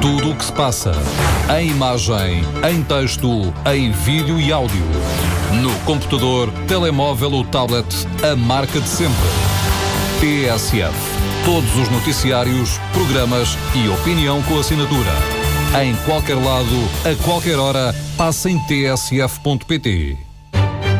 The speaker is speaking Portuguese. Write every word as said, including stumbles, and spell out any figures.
Tudo o que se passa, em imagem, em texto, em vídeo e áudio. No computador, telemóvel ou tablet, a marca de sempre. T S F. Todos os noticiários, programas e opinião com assinatura. Em qualquer lado, a qualquer hora, passa em t s f ponto p t.